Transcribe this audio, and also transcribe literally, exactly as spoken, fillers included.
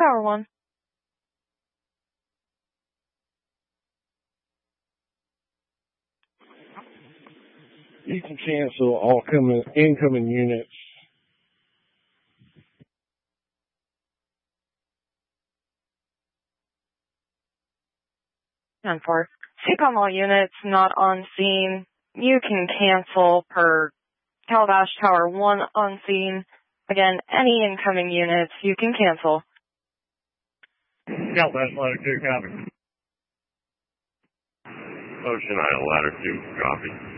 Tower one. You can cancel all coming, incoming units. ten four. C COM all units not on scene. You can cancel per Calabash Tower one on scene. Again, any incoming units you can cancel. Calabash Ladder two, copy. Ocean Isle Ladder two, copy.